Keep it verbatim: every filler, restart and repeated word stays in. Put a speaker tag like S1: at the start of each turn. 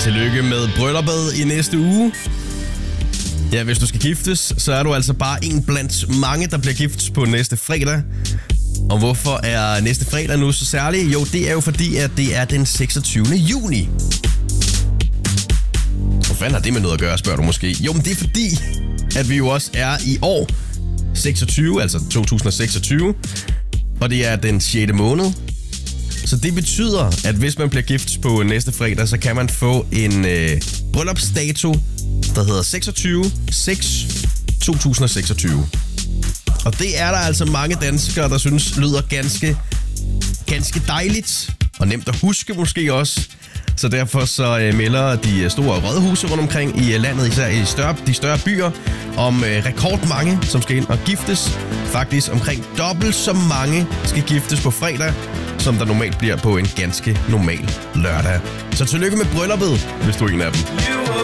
S1: Tillykke med brylluppet i næste uge. Ja, hvis du skal giftes, så er du altså bare en blandt mange, der bliver gift på næste fredag. Og hvorfor er næste fredag nu så særlig? Jo, det er jo fordi, at det er den seksogtyvende juni. Hvor fanden har det med noget at gøre, spørger du måske? Jo, men det er fordi, at vi jo også er i år seksogtyve, altså to tusind seksogtyve. Og det er den sjette måned. Så det betyder, at hvis man bliver gift på næste fredag, så kan man få en øh, bryllupsdato, der hedder seksogtyve seks to tusind seksogtyve. Og det er der altså mange danskere, der synes lyder ganske, ganske dejligt. Og nemt at huske måske også. Så derfor så øh, melder de store rådhuse rundt omkring i landet, især i større, de større byer, om øh, rekordmange, som skal ind og giftes. Faktisk omkring dobbelt så mange skal giftes på fredag, som der normalt bliver på en ganske normal lørdag. Så tillykke med brylluppet, hvis du er en af dem.